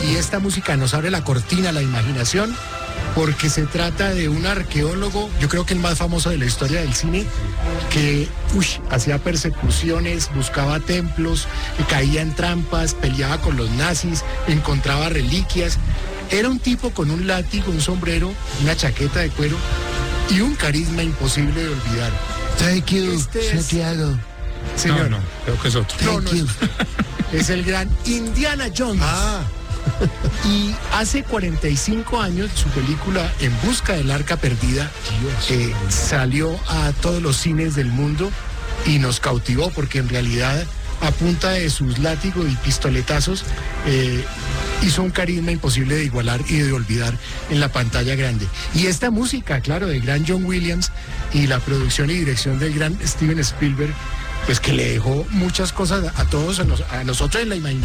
y esta música nos abre la cortina a la imaginación, porque se trata de un arqueólogo, yo creo que el más famoso de la historia del cine, que hacía persecuciones, buscaba templos, caía en trampas, peleaba con los nazis, encontraba reliquias. Era un tipo con un látigo, un sombrero, una chaqueta de cuero y un carisma imposible de olvidar. Thank you, Santiago. Señor, No, creo que es otro. no, es el gran Indiana Jones. Y hace 45 años su película En busca del arca perdida salió a todos los cines del mundo y nos cautivó, porque en realidad a punta de sus látigos y pistoletazos hizo un carisma imposible de igualar y de olvidar en la pantalla grande. Y esta música, claro, del gran John Williams y la producción y dirección del gran Steven Spielberg, pues que le dejó muchas cosas a todos, a nosotros en la imaginación.